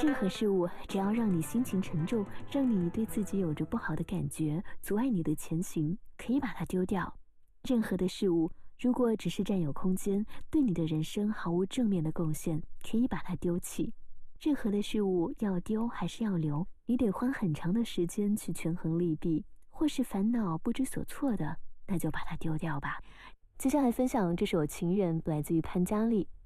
任何事物只要让你心情沉重，让你对自己有着不好的感觉，阻碍你的前行，可以把它丢掉。任何的事物如果只是占有空间，对你的人生毫无正面的贡献，可以把它丢弃。任何的事物要丢还是要留，你得花很长的时间去权衡利弊，或是烦恼不知所措的，那就把它丢掉吧。接下来分享这首《情人》，来自于潘嘉丽。